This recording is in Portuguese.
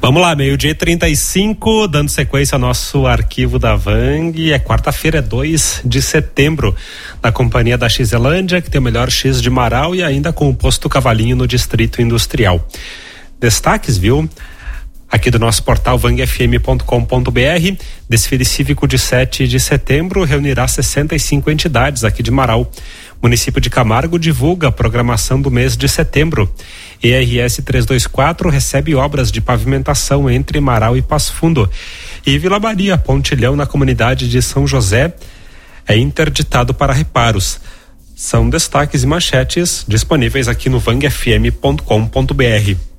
Vamos lá, 12:35, dando sequência ao nosso arquivo da Vang. É quarta-feira, 2 de setembro, na companhia da Xelândia, que tem o melhor X de Marau e ainda com o posto Cavalinho no Distrito Industrial. Destaques, viu? Aqui do nosso portal vangfm.com.br, desfile cívico de 7 de setembro reunirá 65 entidades aqui de Marau. Município de Camargo divulga a programação do mês de setembro. ERS 324 recebe obras de pavimentação entre Marau e Passo Fundo. E Vila Maria, Pontilhão, na comunidade de São José, é interditado para reparos. São destaques e manchetes disponíveis aqui no vangfm.com.br.